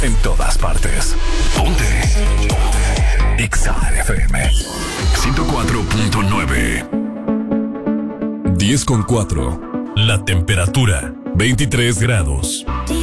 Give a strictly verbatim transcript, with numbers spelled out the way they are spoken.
En todas partes. Ponte. Ponte. Exa F M ciento cuatro punto nueve. diez con cuatro. La temperatura, veintitrés grados.